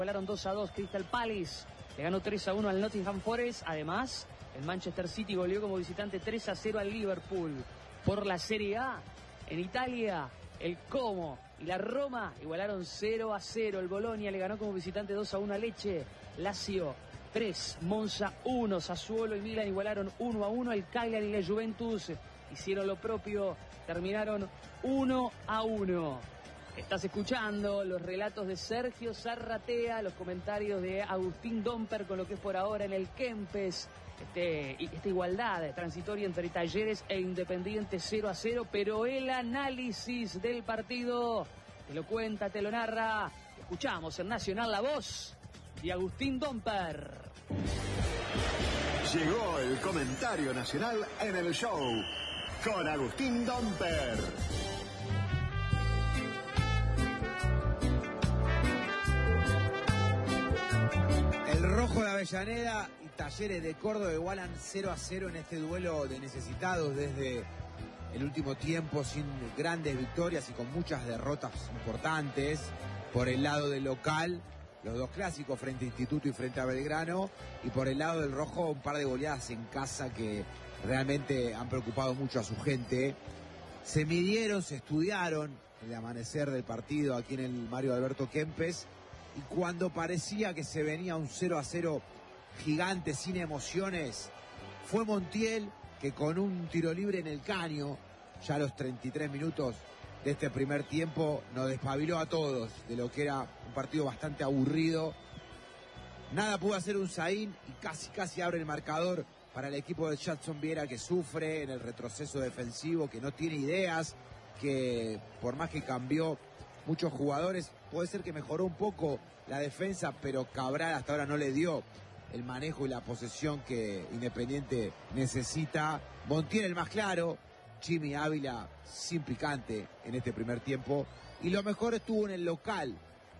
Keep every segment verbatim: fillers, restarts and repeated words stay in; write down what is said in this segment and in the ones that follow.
Igualaron dos a dos, Crystal Palace le ganó tres a uno al Nottingham Forest. Además, el Manchester City goleó como visitante tres a cero al Liverpool. Por la Serie A, en Italia, el Como y la Roma igualaron cero a cero. El Bologna le ganó como visitante dos a uno a Lecce. Lazio tres, Monza uno, Sassuolo y Milan igualaron uno a uno. El Cagliari y la Juventus hicieron lo propio, terminaron uno a uno. Estás escuchando los relatos de Sergio Zarratea, los comentarios de Agustín Domper con lo que es por ahora en el Kempes. Este, esta igualdad transitoria entre Talleres e Independiente cero a cero, pero el análisis del partido te lo cuenta, te lo narra. Escuchamos en Nacional la voz de Agustín Domper. Llegó el comentario nacional en el show con Agustín Domper. El Rojo de Avellaneda y Talleres de Córdoba igualan cero a cero en este duelo de necesitados desde el último tiempo, sin grandes victorias y con muchas derrotas importantes. Por el lado del local, los dos clásicos frente a Instituto y frente a Belgrano, y por el lado del Rojo un par de goleadas en casa que realmente han preocupado mucho a su gente. Se midieron, se estudiaron el amanecer del partido aquí en el Mario Alberto Kempes. Y cuando parecía que se venía un cero a cero gigante, sin emociones, fue Montiel que con un tiro libre en el caño, ya a los treinta y tres minutos de este primer tiempo, nos despabiló a todos de lo que era un partido bastante aburrido. Nada pudo hacer un Zain y casi casi abre el marcador para el equipo de Jadson Viera, que sufre en el retroceso defensivo, que no tiene ideas, que por más que cambió muchos jugadores, puede ser que mejoró un poco la defensa, pero Cabral hasta ahora no le dio el manejo y la posesión que Independiente necesita. Montiel el más claro, Jimmy Ávila sin picante en este primer tiempo, y lo mejor estuvo en el local,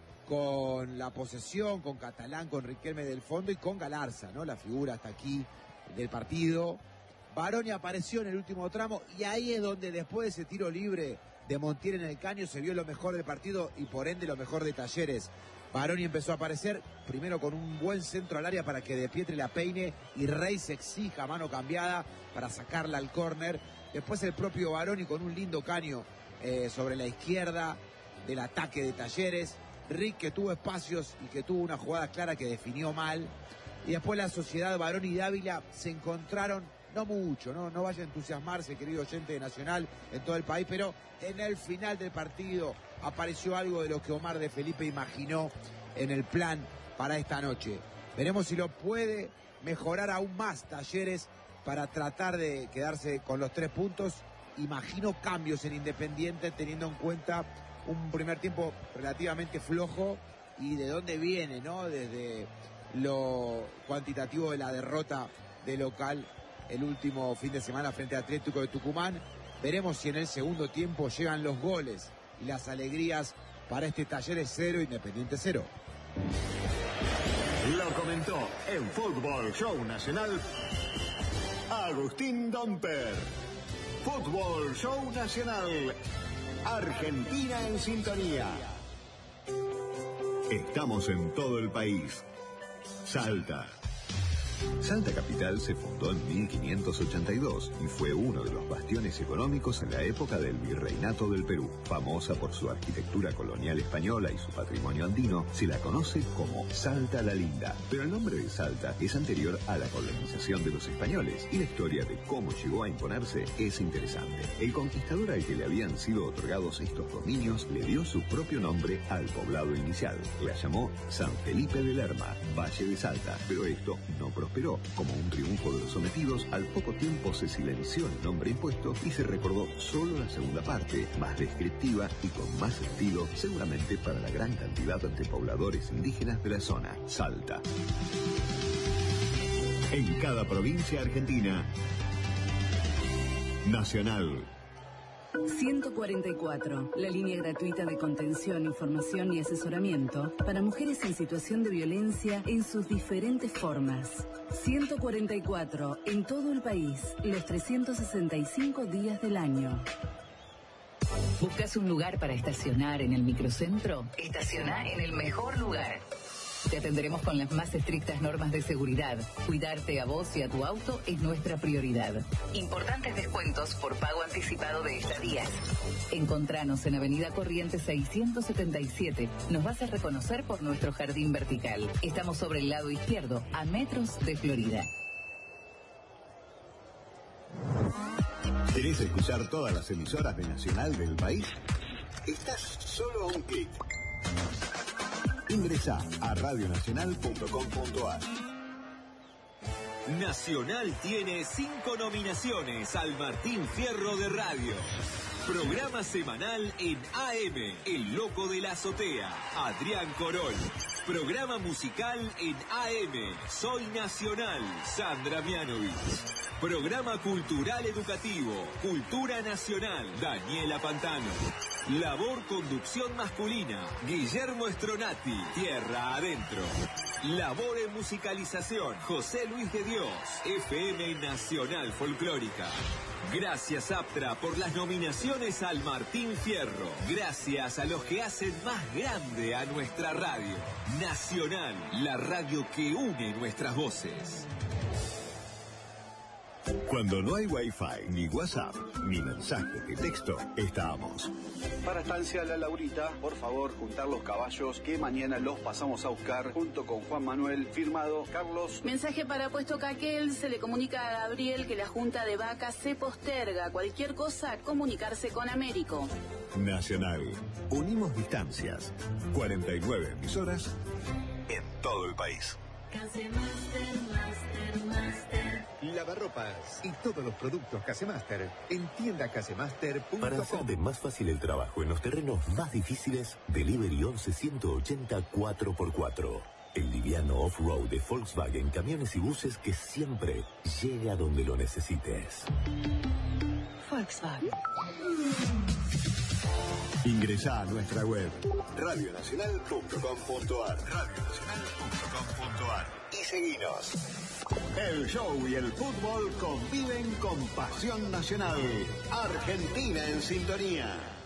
con la posesión, con Catalán, con Riquelme del fondo y con Galarza, ¿no? La figura hasta aquí del partido. Baroni apareció en el último tramo y ahí es donde, después de ese tiro libre de Montiel en el caño, se vio lo mejor del partido y por ende lo mejor de Talleres. Baroni empezó a aparecer primero con un buen centro al área para que De Pietri la peine y Reis exija mano cambiada para sacarla al córner. Después el propio Baroni con un lindo caño eh, sobre la izquierda del ataque de Talleres. Rick, que tuvo espacios y que tuvo una jugada clara que definió mal. Y después la sociedad Baroni y Dávila se encontraron, no mucho, no, no vaya a entusiasmarse, querido oyente de Nacional, en todo el país, pero en el final del partido apareció algo de lo que Omar de Felipe imaginó en el plan para esta noche. Veremos si lo puede mejorar aún más Talleres para tratar de quedarse con los tres puntos. Imagino cambios en Independiente, teniendo en cuenta un primer tiempo relativamente flojo y de dónde viene, ¿no? Desde lo cuantitativo de la derrota de local el último fin de semana frente a Atlético de Tucumán. Veremos si en el segundo tiempo llegan los goles y las alegrías para este Talleres cero, Independiente cero. Lo comentó en Fútbol Show Nacional Agustín Domper. Fútbol Show Nacional, Argentina en sintonía. Estamos en todo el país. Salta. Salta Capital se fundó en mil quinientos ochenta y dos y fue uno de los bastiones económicos en la época del Virreinato del Perú. Famosa por su arquitectura colonial española y su patrimonio andino, se la conoce como Salta la Linda. Pero el nombre de Salta es anterior a la colonización de los españoles y la historia de cómo llegó a imponerse es interesante. El conquistador al que le habían sido otorgados estos dominios le dio su propio nombre al poblado inicial. La llamó San Felipe de Lerma, Valle de Salta, pero esto no prosperó. Como un triunfo de los sometidos, al poco tiempo se silenció el nombre impuesto y se recordó solo la segunda parte, más descriptiva y con más estilo, seguramente para la gran cantidad de pobladores indígenas de la zona. Salta. En cada provincia argentina. Nacional. ciento cuarenta y cuatro, la línea gratuita de contención, información y asesoramiento para mujeres en situación de violencia en sus diferentes formas. ciento cuarenta y cuatro, en todo el país, los trescientos sesenta y cinco días del año. ¿Buscas un lugar para estacionar en el microcentro? Estaciona en el mejor lugar. Te atenderemos con las más estrictas normas de seguridad. Cuidarte a vos y a tu auto es nuestra prioridad. Importantes descuentos por pago anticipado de estadías. Encontranos en Avenida Corrientes seiscientos setenta y siete. Nos vas a reconocer por nuestro jardín vertical. Estamos sobre el lado izquierdo, a metros de Florida. ¿Querés escuchar todas las emisoras de Nacional del país? Estás solo a un clic. Ingresá a radio nacional punto com punto a r. Nacional tiene cinco nominaciones al Martín Fierro de Radio. Programa semanal en A M, El Loco de la Azotea, Adrián Corol. Programa musical en A M, Soy Nacional, Sandra Mianovich. Programa cultural educativo, Cultura Nacional, Daniela Pantano. Labor conducción masculina, Guillermo Stronati, Tierra Adentro. Labor en musicalización, José Luis de Dios, F M Nacional Folclórica. Gracias, Aptra, por las nominaciones al Martín Fierro. Gracias a los que hacen más grande a nuestra radio. Nacional, la radio que une nuestras voces. Cuando no hay Wi-Fi, ni WhatsApp, ni mensaje de texto, estamos. Para Estancia La Laurita, por favor, juntar los caballos que mañana los pasamos a buscar junto con Juan Manuel, firmado Carlos. Mensaje para Puesto Caquel, se le comunica a Gabriel que la junta de vacas se posterga. Cualquier cosa, comunicarse con Américo. Nacional, unimos distancias. cuarenta y nueve emisoras en todo el país. Casemaster, Master, Master. Lavarropas y todos los productos Casemaster en tienda casemaster punto com. Para hacerte más fácil el trabajo en los terrenos más difíciles, Delivery once ciento ochenta cuatro por cuatro. El liviano off-road de Volkswagen, camiones y buses que siempre llega donde lo necesites. Volkswagen. Ingresá a nuestra web radio nacional punto com punto a r radio nacional punto com punto a r y seguinos. El show y el fútbol conviven con pasión nacional. Argentina en sintonía.